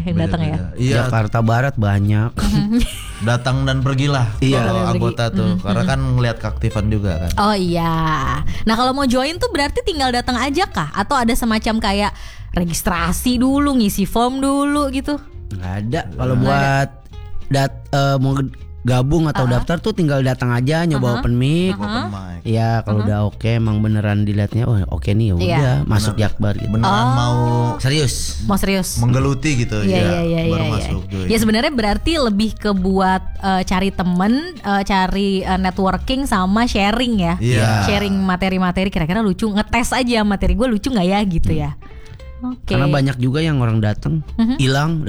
yang datang ya. Iya. Jakarta Barat banyak. Datang dan pergilah kalau anggota tuh, karena kan ngelihat keaktifan juga kan. Oh iya. Nah kalau mau join tuh berarti tinggal datang aja kah? Atau ada semacam kayak registrasi dulu, ngisi form dulu gitu? Nggak ada. Kalau buat mau gabung atau daftar tuh tinggal datang aja nyoba open mic. Ya kalau udah oke, emang beneran dilihatnya oke nih, ya udah masuk Jakbar gitu. Beneran mau serius menggeluti gitu. Baru masuk. Ya sebenarnya berarti lebih ke buat cari temen, cari networking sama sharing ya. Sharing materi-materi, kira-kira lucu, ngetes aja materi gue lucu nggak ya gitu ya. Karena banyak juga yang orang datang hilang.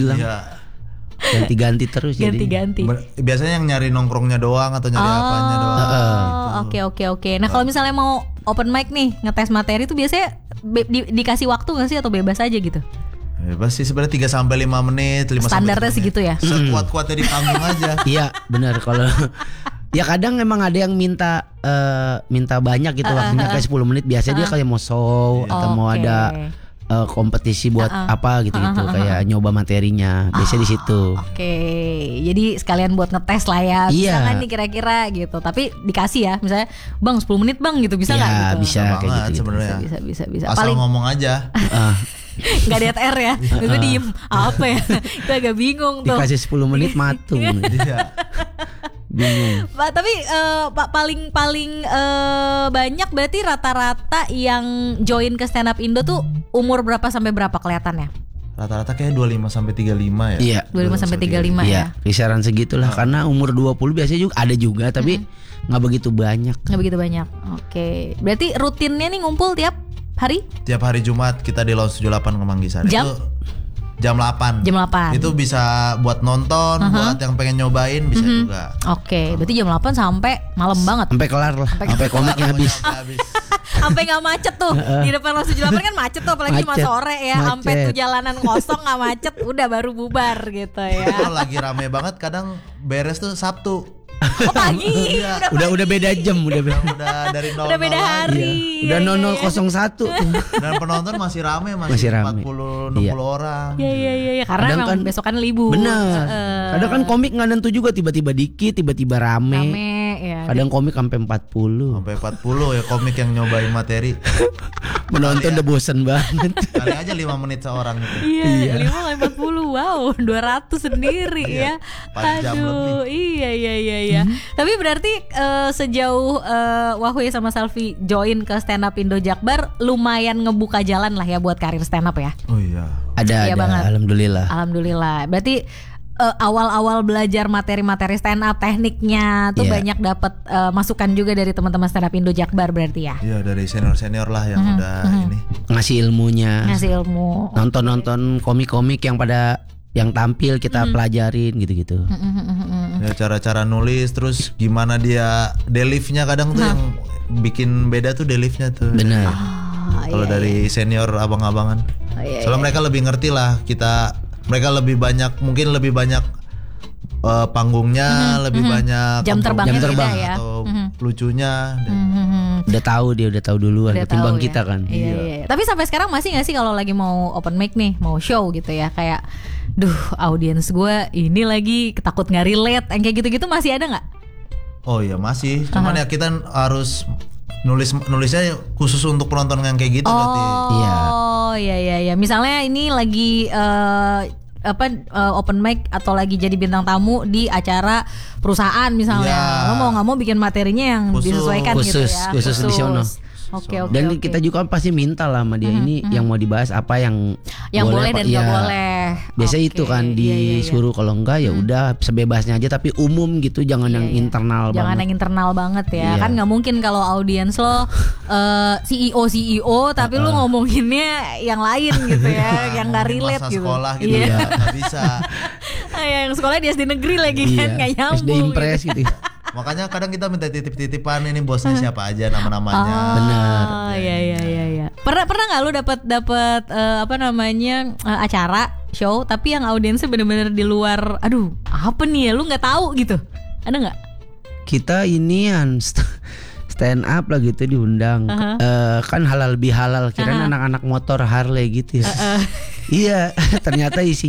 Ganti-ganti terus. Ganti-ganti. Biasanya yang nyari nongkrongnya doang atau nyari apanya doang. Oke. Nah kalau misalnya mau open mic nih, ngetes materi itu biasanya dikasih waktu nggak sih atau bebas aja gitu? Bebas sih sebenarnya 3-5 menit. Standarnya segitu ya? Sekuat-kuatnya di panggung aja. Iya benar. Kalau ya kadang emang ada yang minta banyak gitu, waktunya kayak 10 menit. Biasanya dia kayak mau show atau mau ada kompetisi buat apa gitu-gitu, kayak nyoba materinya. Biasanya di situ. Oke. Jadi sekalian buat ngetes lah ya. Bisa kan nih kira-kira gitu. Tapi dikasih ya, misalnya Bang 10 menit Bang gitu, bisa nggak gitu? Bisa kayak gitu sebenarnya. Bisa. Asal paling ngomong aja. Gak ada TR ya. Gue diem apa ya? Itu agak bingung tuh. Dikasih 10 menit matung. Bingung. Tapi paling banyak berarti rata-rata yang join ke Stand Up Indo tuh umur berapa sampai berapa kelihatannya? Rata-rata kayak 25-35 ya. Iya. 25-35 ya. Kisaran segitulah, karena umur 20 biasanya juga ada tapi nggak begitu banyak. Oke. Berarti rutinnya nih ngumpul tiap hari? Tiap hari Jumat kita di Lounge 78 Kemanggisan. Jam? Jam 8. Itu bisa buat nonton, buat yang pengen nyobain bisa juga. Oke, berarti jam 8 sampai malam banget. Sampai kelar lah. Sampai komiknya habis. Sampai nggak macet tuh di depan Lounge 78 kan macet tuh, apalagi cuma sore ya. Sampai tuh jalanan kosong nggak macet, udah baru bubar gitu ya. Kalau lagi rame banget kadang beres tuh Sabtu. Pagi. Udah beda jam, udah dari 00 udah beda hari. Udah 0001. Dan penonton masih rame, masih 40-60 orang. Iya, karena memang besokan libur. Bener. Kadang kan komik nggak nentu juga, tiba-tiba dikit, tiba-tiba rame. Ya. Kadang komik sampai 40. Sampai 40 ya komik yang nyobain materi. Menonton udah bosen banget. Kali aja 5 menit seorang gitu. Iya. 5-40. Wow, 200 sendiri ya. 4 jam lebih. Iya. Tapi berarti sejauh Wahuy sama Selvi join ke Stand Up Indo Jakbar lumayan ngebuka jalan lah ya buat karir stand up ya. Oh iya. Ada banget. Alhamdulillah. Berarti awal-awal belajar materi-materi stand up, tekniknya tuh banyak dapat masukan juga dari teman-teman Stand Up Indo Jakbar berarti ya. Iya, dari senior-senior lah yang udah ini ngasih ilmunya. Nonton-nonton komik-komik yang tampil kita pelajarin gitu-gitu. Ya, cara-cara nulis, terus gimana dia delivery-nya kadang tuh yang bikin beda tuh delivery-nya tuh. Benar. Kalau dari senior abang-abangan. Soalnya mereka lebih ngerti lah mereka lebih banyak panggungnya, lebih banyak jam terbang ya. Atau lucunya. Udah tahu duluan ketimbang kita kan. Iya. Tapi sampai sekarang masih nggak sih kalau lagi mau open mic nih, mau show gitu ya, kayak audiens gue ini lagi takut nggak relate, yang kayak gitu-gitu masih ada nggak? Oh iya masih, cuman ya kita harus nulisnya khusus untuk penonton yang kayak gitu berarti. Iya. Misalnya ini lagi open mic atau lagi jadi bintang tamu di acara perusahaan misalnya, lo mau nggak mau bikin materinya yang disesuaikan gitu ya. Khusus di sono. Oke. Dan kita juga pasti minta lah sama dia ini yang mau dibahas apa yang boleh dan nggak boleh. Biasanya itu kan disuruh, kalau enggak ya udah sebebasnya aja, tapi umum gitu, jangan yang internal banget. Jangan yang internal banget ya. Kan nggak mungkin kalau audiens lo CEO tapi lo ngomonginnya yang lain gitu ya, yang nggak relate masa gitu. Sekolah gitu ya nggak bisa. Yang sekolah di SD negeri lagi kan nggak nyambung. SD Impres gitu. Makanya kadang kita minta titip-titipan, ini bosnya siapa aja, nama-namanya. Benar. Iya. Pernah nggak lu dapat acara show tapi yang audiensnya benar-benar di luar, aduh apa nih ya, lu nggak tahu gitu, ada nggak? Kita inian stand up lah gitu diundang, kan halal bihalal, kirain anak-anak motor Harley gitu ya. Iya, ternyata